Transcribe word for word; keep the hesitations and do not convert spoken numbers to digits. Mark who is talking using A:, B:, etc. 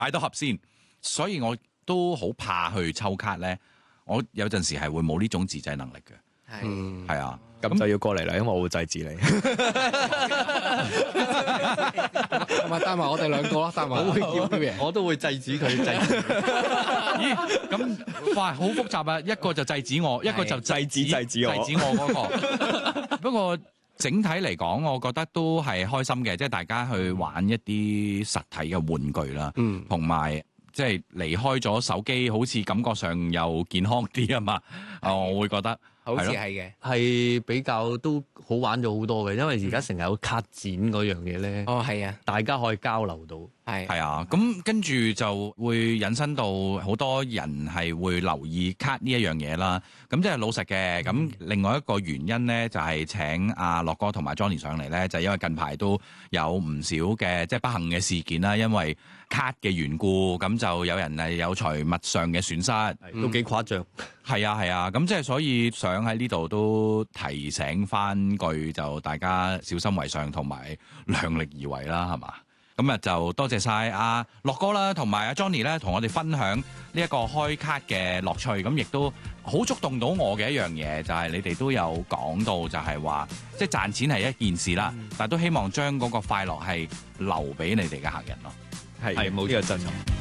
A: 買到盒先，所以我都好怕去抽卡咧。我有陣時係會冇呢種自制能力嘅，
B: 係
A: 係啊。
C: 咁就要過嚟啦，因為我會制止你。
B: 同埋帶埋我哋兩個咯，帶埋我會叫啲嘢。
D: 我都會制止佢，制止佢。
A: 咦，咁哇，好複雜啊！一個就制止我，一個就制止
C: 制止我
A: 制止我嗰個。不過整體嚟講，我覺得都係開心嘅，即係大家去玩一啲實體嘅玩具啦，
B: 嗯，
A: 同埋即係離開咗手機，好似感覺上又健康啲啊嘛。啊，我會覺得。
B: 好似係嘅。
D: 係比較都好玩咗好多嘅，因為而家成日有卡展嗰樣嘢咧，
B: 哦，係啊，
D: 大家可以交流到。
B: 係
A: 係啊，咁跟住就會引申到好多人係會留意卡呢一樣嘢啦。咁即係老實嘅。咁另外一個原因咧，就係請阿樂哥同埋 Johnny 上嚟咧，就係因為近排都有唔少嘅即係不幸嘅事件啦，因為卡嘅緣故，咁就有人係有財物上嘅損失，
D: 都幾誇張。
A: 係啊係啊，咁即係所以想喺呢度都提醒翻句，就大家小心為上，同埋量力而為啦，係嘛？咁啊就多謝晒阿樂哥啦，同埋阿 Johnny 咧，同我哋分享呢一個開卡嘅樂趣。咁亦都好觸動到我嘅一樣嘢，就係你哋都有講到，就係話即係賺錢係一件事啦，但係都希望將嗰個快樂係留俾你哋嘅客人咯。
C: 係
D: 係冇
C: 呢個真。